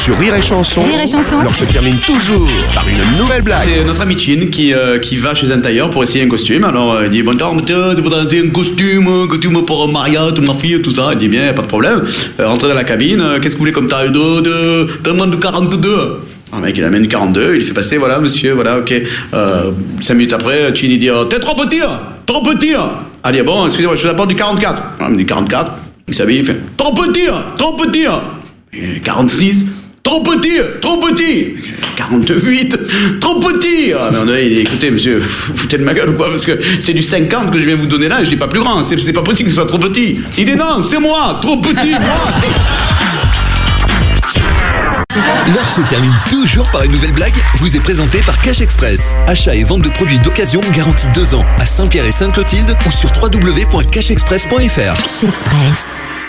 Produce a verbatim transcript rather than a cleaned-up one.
sur Rire et Chanson. Rire et Chanson. Alors se termine toujours par une nouvelle blague. C'est notre ami Chin qui, euh, qui va chez un tailleur pour essayer un costume. Alors euh, il dit bon, tu voudrais essayer un costume, un costume pour Maria, ma fille, tout ça. Il dit bien, pas de problème. Euh, rentrez dans la cabine, euh, qu'est-ce que vous voulez comme taille de, de, de, de quarante-deux. Un mec, il amène quarante-deux, il fait passer, voilà, monsieur, voilà, ok. Euh, cinq minutes après, Chin, il dit oh, t'es trop petit, trop petit. Ah, il dit bon, excusez-moi, je vous apporte du quarante-quatre. Ah, il dit quarante-quatre, il s'habille, il fait trop petit, trop petit. Et quarante-six, trop petit, trop petit. quarante-huit, trop petit. Ah, mais on a, il dit écoutez, monsieur, vous foutez de ma gueule ou quoi? Parce que c'est du cinquante que je viens vous donner là et je dis pas plus grand, c'est, c'est pas possible que ce soit trop petit. Il dit non, c'est moi, trop petit, moi. L'heure se termine toujours par une nouvelle blague, vous est présentée par Cash Express. Achat et vente de produits d'occasion garantis deux ans à Saint-Pierre et Sainte-Clotilde ou sur w w w point cash express point f r. Cash Express.